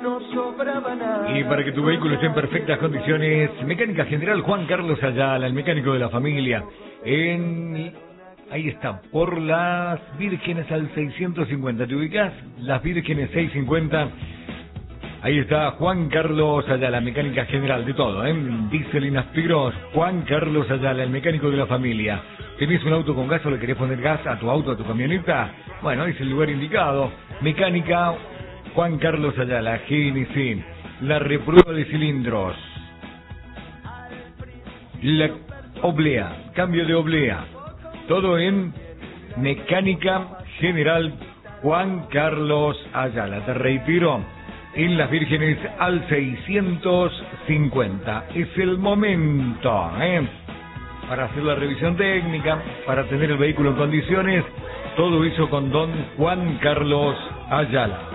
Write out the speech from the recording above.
no sobraba nada. Y para que tu vehículo esté en perfectas condiciones, Mecánica General Juan Carlos Ayala, el mecánico de la familia, ahí está, por las Vírgenes al 650, ¿te ubicás? Las Vírgenes 650, ahí está Juan Carlos Ayala, Mecánica General, de todo, diésel y aspiros, Juan Carlos Ayala, el mecánico de la familia. ¿Tenés un auto con gas o le querés poner gas a tu auto, a tu camioneta? Bueno, es el lugar indicado. Mecánica Juan Carlos Ayala, GNC, la reprueba de cilindros, la oblea, cambio de oblea, todo en Mecánica General Juan Carlos Ayala. Te reitero, en Las Vírgenes al 650. Es el momento, para hacer la revisión técnica, para tener el vehículo en condiciones. Todo eso con don Juan Carlos Ayala.